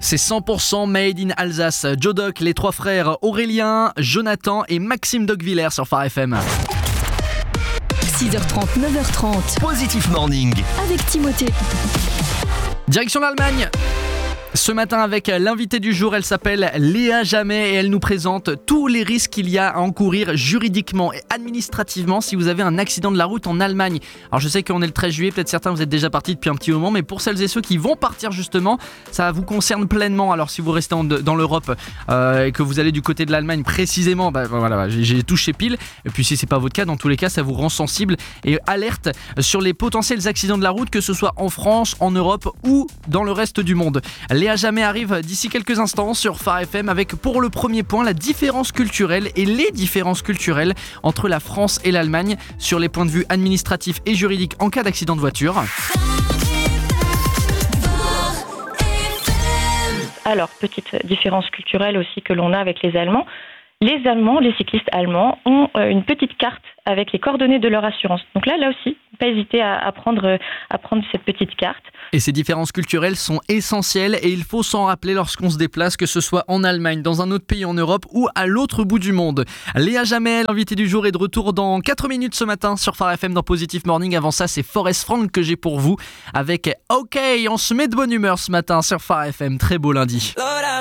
C'est 100% made in Alsace. Joe Doc, les trois frères Aurélien, Jonathan et Maxime Docviller sur Phare FM. 6h30, 9h30. Positif Morning. Avec Timothée. Direction l'Allemagne. Ce matin avec l'invitée du jour, elle s'appelle Léa Jamet et elle nous présente tous les risques qu'il y a à encourir juridiquement et administrativement si vous avez un accident de la route en Allemagne. Alors je sais qu'on est le 13 juillet, peut-être certains vous êtes déjà partis depuis un petit moment, mais pour celles et ceux qui vont partir justement, ça vous concerne pleinement. Alors si vous restez dans l'Europe et que vous allez du côté de l'Allemagne précisément, voilà, j'ai touché pile. Et puis si c'est pas votre cas, dans tous les cas, ça vous rend sensible et alerte sur les potentiels accidents de la route, que ce soit en France, en Europe ou dans le reste du monde. Léa Jamet arrive d'ici quelques instants sur Phare FM avec pour le premier point la différence culturelle et les différences culturelles entre la France et l'Allemagne sur les points de vue administratifs et juridiques en cas d'accident de voiture. Alors, petite différence culturelle aussi que l'on a avec les Allemands. Les cyclistes allemands ont une petite carte avec les coordonnées de leur assurance. Donc là aussi, pas hésiter à prendre cette petite carte. Et ces différences culturelles sont essentielles et il faut s'en rappeler lorsqu'on se déplace, que ce soit en Allemagne, dans un autre pays en Europe ou à l'autre bout du monde. Léa Jamet, l'invitée du jour, est de retour dans 4 minutes ce matin sur Phare FM dans Positif Morning. Avant ça, c'est Forest Frank que j'ai pour vous avec OK. On se met de bonne humeur ce matin sur Phare FM. Très beau lundi.